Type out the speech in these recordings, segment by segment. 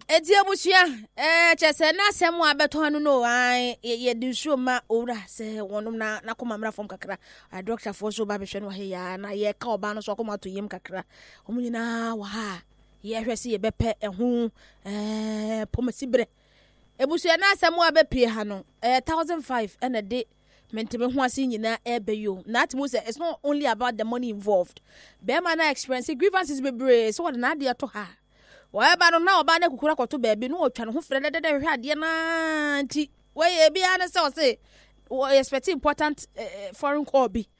Edi abusia chese na asem abeto anu no an ye dinsuo ma owura se wonum na komamra fom kakra a doctor for so ba behwe no he ya na ye ka oba no so komato yim kakra omunyina wa ha ye hwese ye bepe ehu pomasibre ebusia na asem abepie ha no 1005 ena de mentebe ho ase nyina ebeyo na atimo say it's not only about the money involved be man na experience grievances bebre so what na de to ha wa ba no na oba na kukura kwato baabi no otwa no ho frɛ de hwɛ ade na nti we ye bia na say we expect important foreign call bi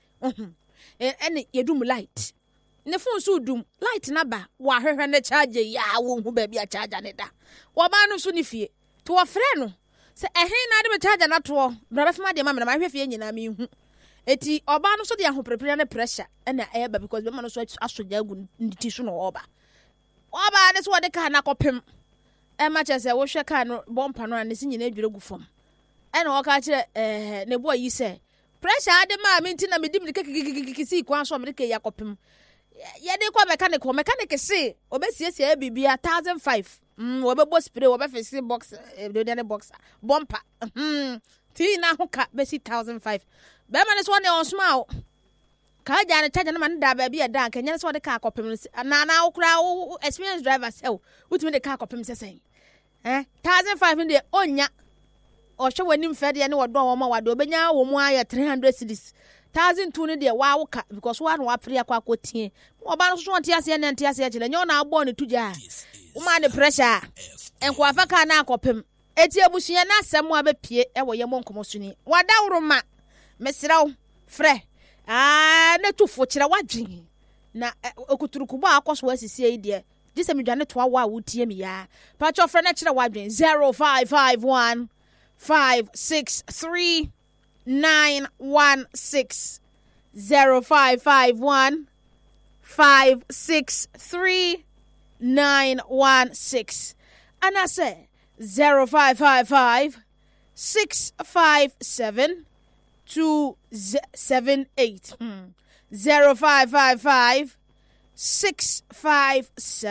and yedum light ne phone so dum light na ba wa hwehwɛ na charge ya wo hu baabi a charge ne da wa ba no so ne fie to wa frɛ no se ehin na de be charge na to bra be fema de ma me na hwɛ fie nyina me hu eti oba no so de ahoprepre na pressure na eba because be ma no so asoja gu nditi so no oba oba de so de ka na kopem ma chese wo hwe ka no bompa no na sinyina adwire gu fam na wo ka kire ne boy yi se pressure ade ma me ntina me dim de kikikikisi kwan so me de ya kopem ye de kwa mechanic se obesiesie bibia 1005 wo be bo spray wo be fix box de box bompa ti na ho ka be 1005 be ma ne so ne on small ka ja ne charge na man da ba bia da kan nya so de ka kopem na okura experience driver sell utimi de ka kopem sesen 1005 de onya o hwe wani mfede ne wodo wo ma wade obenya wo mu aye 300 cedis 1002 ne de wa woka because wa no wa pre akwa akotie oba no so ntia ase ne ntia ase kire nya na agbo ne tuja uma ne pressure enko afaka na akopem eti abusuya na asem abepie wo ye monkomosuni wadawro ma mesiraw frɛ na tufo kire wadwen na okuturukubo akoso asisi yi de dise medwane to awa wutie mi ya pacho frɛ na kire wadwen 0551 563 916 0551 563 916 and I say 0555 657 278 0555 657